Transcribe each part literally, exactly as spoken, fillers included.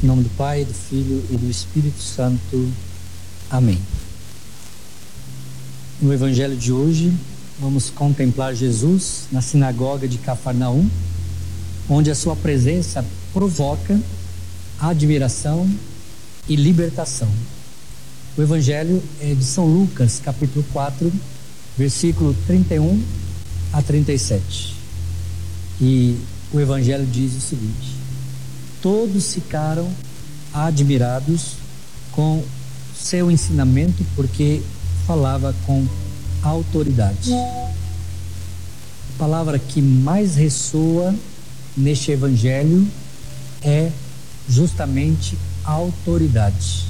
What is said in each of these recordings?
Em nome do Pai, do Filho e do Espírito Santo. Amém. No Evangelho de hoje, vamos contemplar Jesus na sinagoga de Cafarnaum, onde a sua presença provoca admiração e libertação. O Evangelho é de São Lucas, capítulo quatro, versículo trinta e um a trinta e sete. E o Evangelho diz o seguinte: todos ficaram admirados com seu ensinamento, porque falava com autoridade. A palavra que mais ressoa neste Evangelho é justamente autoridade.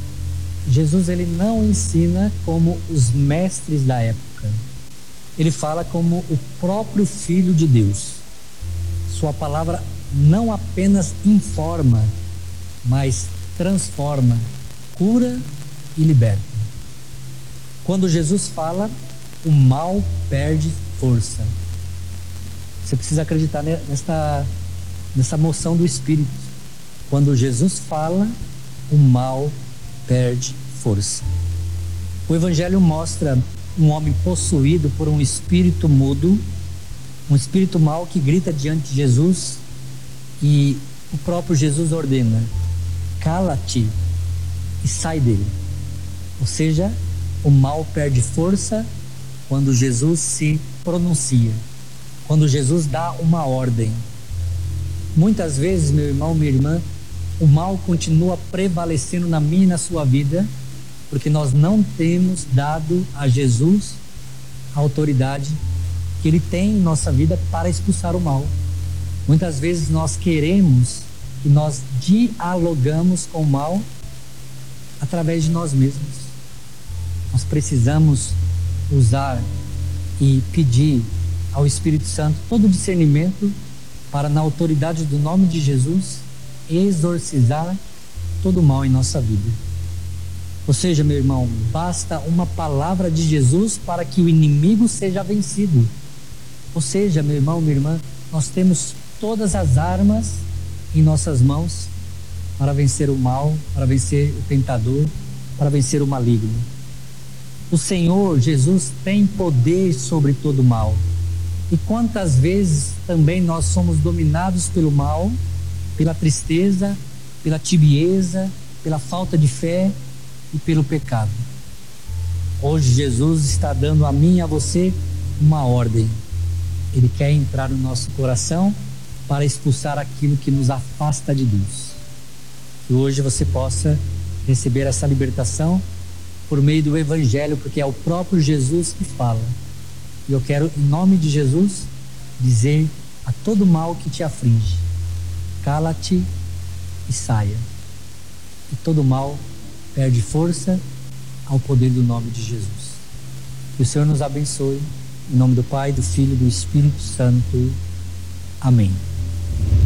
Jesus, ele não ensina como os mestres da época. Ele fala como o próprio Filho de Deus. Sua palavra não apenas informa, mas transforma, cura e liberta. Quando Jesus fala, o mal perde força. Você precisa acreditar nessa, nessa moção do Espírito. Quando Jesus fala, o mal perde força. O Evangelho mostra um homem possuído por um espírito mudo, um espírito mau que grita diante de Jesus, e o próprio Jesus ordena: cala-te e sai dele. Ou seja, o mal perde força quando Jesus se pronuncia, quando Jesus dá uma ordem. Muitas vezes, meu irmão, minha irmã, o mal continua prevalecendo na minha e na sua vida, porque nós não temos dado a Jesus a autoridade que Ele tem em nossa vida para expulsar o mal. Muitas vezes nós queremos e nós dialogamos com o mal através de nós mesmos. Nós precisamos usar e pedir ao Espírito Santo todo o discernimento para, na autoridade do nome de Jesus, exorcizar todo o mal em nossa vida. Ou seja, meu irmão, basta uma palavra de Jesus para que o inimigo seja vencido. Ou seja, meu irmão, minha irmã, nós temos todas as armas em nossas mãos para vencer o mal, para vencer o tentador, para vencer o maligno. O Senhor Jesus tem poder sobre todo o mal. E quantas vezes também nós somos dominados pelo mal, pela tristeza, pela tibieza, pela falta de fé e pelo pecado. Hoje Jesus está dando a mim e a você uma ordem. Ele quer entrar no nosso coração para expulsar aquilo que nos afasta de Deus. Que hoje você possa receber essa libertação por meio do Evangelho, porque é o próprio Jesus que fala. E eu quero, em nome de Jesus, dizer a todo mal que te aflige: cala-te e saia. E todo mal perde força ao poder do nome de Jesus. Que o Senhor nos abençoe. Em nome do Pai, do Filho e do Espírito Santo. Amém.